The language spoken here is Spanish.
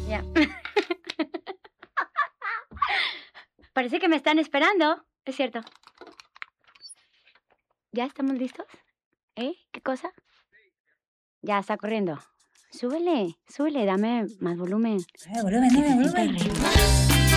Ya. Parece que me están esperando. Es cierto. ¿Ya estamos listos? ¿Eh? ¿Qué cosa? Ya está corriendo. Súbele, súbele, dame más volumen. Volumen, Que dame se sienta el volumen. ritmo.